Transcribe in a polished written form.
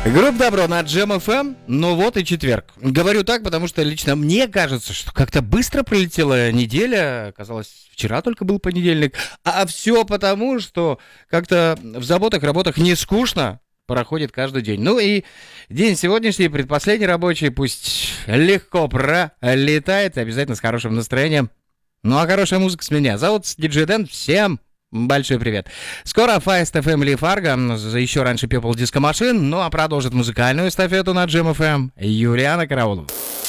Группа Добро на Jam FM. Ну вот и четверг. Говорю так, потому что лично мне кажется, что как-то быстро пролетела неделя. Казалось, вчера только был понедельник. А все потому, что как-то в заботах, работах не скучно проходит каждый день. Ну и день сегодняшний, предпоследний рабочий, пусть легко пролетает, обязательно с хорошим настроением. Ну а хорошая музыка с меня. Зовут Диджей Дэн. Всем большой привет. Скоро Фаст FM или Фарго, еще раньше People Disco Machine, ну а продолжит музыкальную эстафету на Jam FM Юлиана Караулова.